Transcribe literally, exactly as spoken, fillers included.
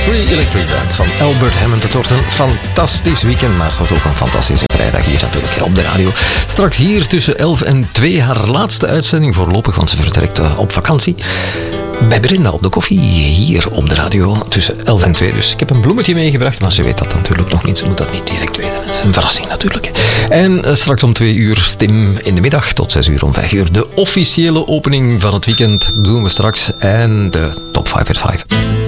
Free Electric Band van Albert Hammond. Het wordt een fantastisch weekend, maar het wordt ook een fantastische vrijdag hier natuurlijk op de radio. Straks hier tussen elf en twee haar laatste uitzending voorlopig, want ze vertrekt op vakantie. Bij Brenda op de koffie, hier op de radio tussen elf en twee. Dus ik heb een bloemetje meegebracht, maar ze weet dat natuurlijk nog niet. Ze moet dat niet direct weten. Het is een verrassing natuurlijk. En straks om twee uur, Tim in de middag, tot zes uur om vijf uur. De officiële opening van het weekend doen we straks. En de top vijf at vijf.